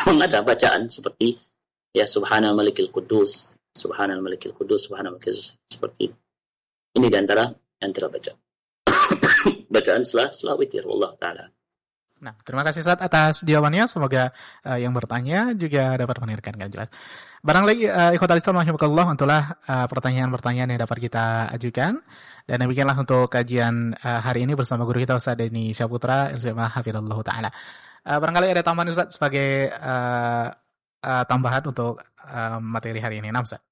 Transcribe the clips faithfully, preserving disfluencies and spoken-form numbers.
ada bacaan seperti ya Subhanal Malikil Quddus, Subhanal Malikil Quddus, Subhanal Malikil Quddus, seperti itu. Ini di antara antara bacaan. Bacaan setelah setelah witir, wallahu taala. Nah, terima kasih Ustaz atas jawabannya. Semoga uh, yang bertanya juga dapat mendengarkan dengan jelas. Barangkali uh, ikhwatal Islam rahimakumullah untuklah uh, pertanyaan-pertanyaan yang dapat kita ajukan. Dan demikianlah untuk kajian uh, hari ini bersama guru kita Ustaz Denny Syaputra, L C M A hafizallahu taala. Uh, barangkali ada tambahan Ustaz sebagai uh, uh, tambahan untuk uh, materi hari ini. Nah, Ustaz.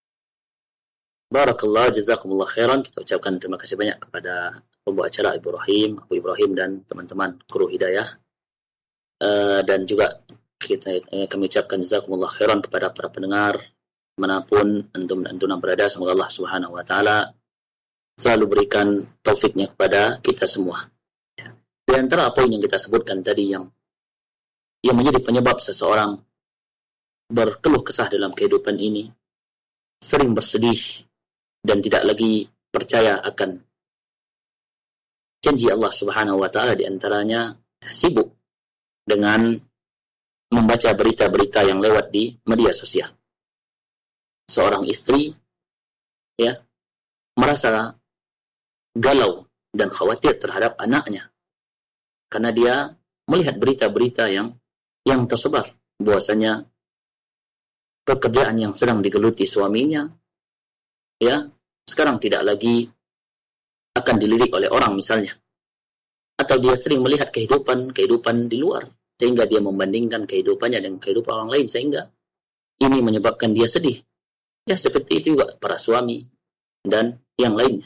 Barakallah, jazakumullah khairan. Kita ucapkan terima kasih banyak kepada pembawa acara Ibrahim, Abu Ibrahim dan teman-teman kru Hidayah. Uh, dan juga kita eh, kami ucapkan jazakumullah khairan kepada para pendengar manapun antum dan antum berada. Semoga Allah Subhanahu wa taala selalu berikan taufiknya kepada kita semua. Ya. Di antara poin yang kita sebutkan tadi yang yang menjadi penyebab seseorang berkeluh kesah dalam kehidupan ini, sering bersedih dan tidak lagi percaya akan janji Allah Subhanahu wa taala, di antaranya sibuk dengan membaca berita-berita yang lewat di media sosial. Seorang istri ya merasa galau dan khawatir terhadap anaknya karena dia melihat berita-berita yang yang tersebar bahwasanya pekerjaan yang sedang digeluti suaminya ya sekarang tidak lagi akan dilirik oleh orang misalnya, atau dia sering melihat kehidupan kehidupan di luar sehingga dia membandingkan kehidupannya dengan kehidupan orang lain sehingga ini menyebabkan dia sedih. Ya seperti itu juga para suami dan yang lainnya.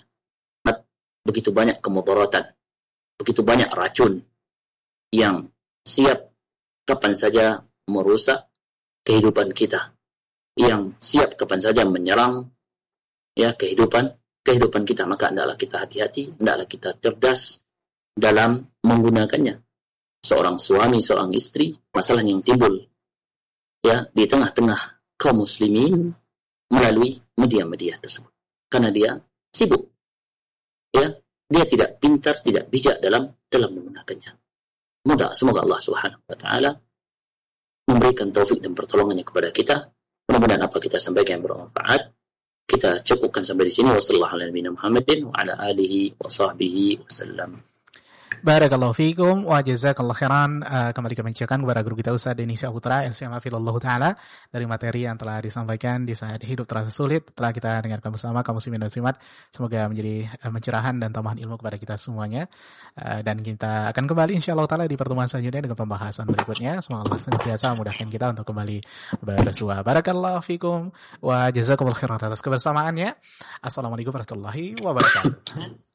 Begitu banyak kemudaratan, begitu banyak racun yang siap kapan saja merusak kehidupan kita, yang siap kapan saja menyerang ya kehidupan kehidupan kita. Maka hendaklah kita hati-hati, hendaklah kita cerdas dalam menggunakannya. Seorang suami, seorang istri, masalah yang timbul ya di tengah-tengah kaum muslimin melalui media-media tersebut karena dia sibuk ya, dia tidak pintar, tidak bijak dalam dalam menggunakannya. Semoga semoga Allah Subhanahu wa taala memberikan taufik dan pertolongannya kepada kita. Mudah-mudahan apa kita sampaikan bermanfaat. Kita cukupkan sampai di sini. Wassallallahu ala nabiyina Muhammadin wa ala alihi wa sahbihi wasallam. Barakallahu fiikum wa jazakallahu khairan. Uh, kembali kami ucapkan kepada guru kita Ustaz Denny Syaputra L C M A fillallahu taala dari materi yang telah disampaikan di saat hidup terasa sulit. Telah kita dengarkan bersama kaum muslimin dan muslimat. Semoga menjadi uh, pencerahan dan tambahan ilmu kepada kita semuanya. Uh, dan kita akan kembali insyaallah taala di pertemuan selanjutnya dengan pembahasan berikutnya. Semoga Allah senantiasa memudahkan kita untuk kembali bersua. Barakallahu fiikum wa jazakumullahu khairan atas kebersamaannya. Assalamualaikum warahmatullahi wabarakatuh.